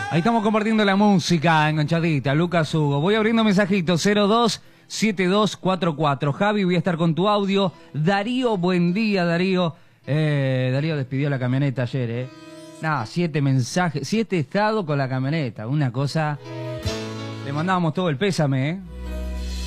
Ahí estamos compartiendo la música, enganchadita. Lucas Hugo. Voy abriendo mensajitos. 027244. Javi, voy a estar con tu audio. Darío, buen día, Darío. Darío despidió la camioneta ayer, Nada, 7 mensajes, 7 estados con la camioneta. Una cosa... Le mandábamos todo el pésame,